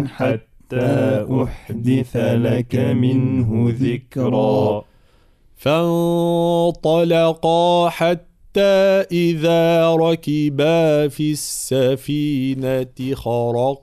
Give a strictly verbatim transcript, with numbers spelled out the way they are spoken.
حتى أحدث لك منه ذكرا. فانطلقا حتى إذا ركبا في السفينة خرقا